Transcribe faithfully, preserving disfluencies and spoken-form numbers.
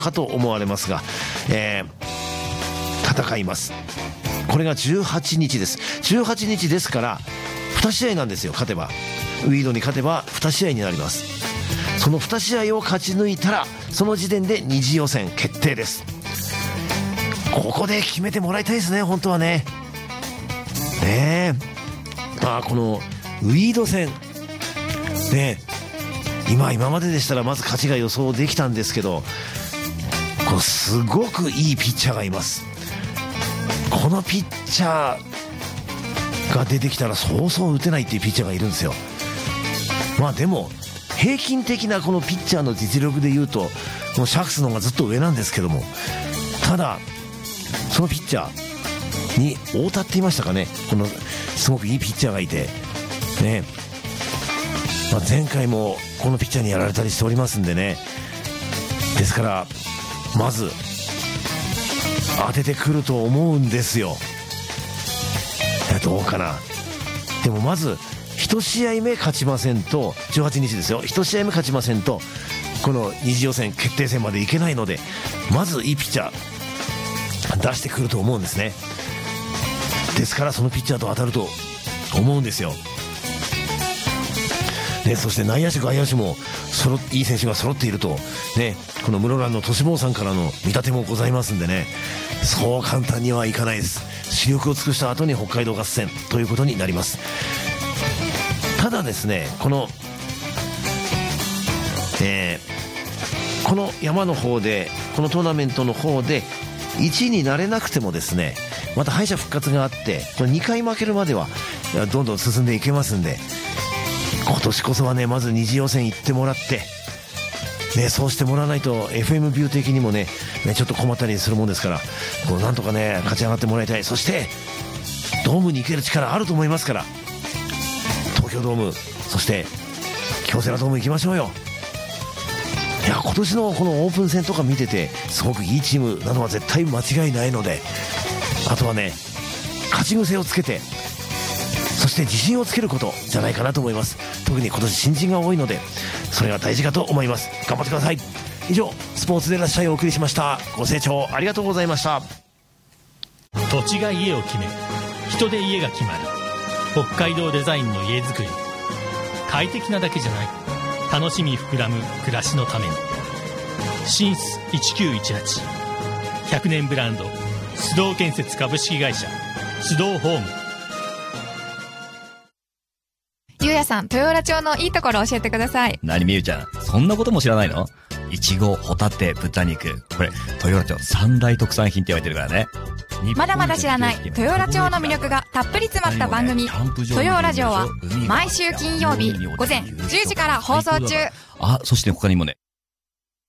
かと思われますが、えー、戦います。これがじゅうはちにちです。じゅうはちにちですからに試合なんですよ。勝てばウィードに勝てばに試合になります。そのに試合を勝ち抜いたらその時点で二次予選決定です。ここで決めてもらいたいですね、本当はね。ねえ、まあこのウィード戦ね、今今まででしたらまず勝ちが予想できたんですけど、これすごくいいピッチャーがいます。このピッチャーが出てきたらそうそう打てないっていうピッチャーがいるんですよ。まあでも平均的なこのピッチャーの実力でいうとこのシャクスの方がずっと上なんですけども、ただそのピッチャーに太田って言いましたかね、このすごくいいピッチャーがいてね、まあ、前回もこのピッチャーにやられたりしておりますんでね、ですからまず当ててくると思うんですよ。どうかな。でもまずいち試合目勝ちませんと、じゅうはちにちですよ、いち試合目勝ちませんとこの二次予選決定戦までいけないので、まずいいピッチャー出してくると思うんですね。ですからそのピッチャーと当たると思うんですよ。ね、そして内野手外野手も揃いい選手が揃っていると、ね、この室蘭の都市坊さんからの見立てもございますんでね、そう簡単にはいかないです。視力を尽くした後に北海道合戦ということになります。ただですね、この、えー、この山の方でこのトーナメントの方でいちいになれなくてもですね、また敗者復活があってこれにかい負けるまではどんどん進んでいけますんで、今年こそはねまず二次予選行ってもらって、ね、そうしてもらわないと エフエム ビュー的にも ね, ねちょっと困ったりするもんですから、こうなんとかね勝ち上がってもらいたい。そしてドームに行ける力あると思いますから、東京ドームそして京セラドーム行きましょうよ。いや今年のこのオープン戦とか見ててすごくいいチームなのは絶対間違いないので、あとはね勝ち癖をつけて、そして自信をつけることじゃないかなと思います。特に今年新人が多いのでそれが大事かと思います。頑張ってください。以上スポーツでいらっしゃいをお送りしました。ご清聴ありがとうございました。 土地が家を決め、人で家が決まる北海道デザインの家づくり。快適なだけじゃない、楽しみ膨らむ暮らしのために。シンスいちきゅういちはち、ひゃくねんブランド須藤建設株式会社須藤ホーム。 ゆうやさん、豊浦町のいいところ教えてください。 何みゆちゃん、そんなことも知らないの？いちご、ホタテ、豚肉、これ豊浦町三大特産品って言われてるからね。 まだまだ知らない豊浦町の魅力がたっぷり詰まった番組、豊浦城は毎週金曜日午前じゅうじから放送中。 あ、そして他にもね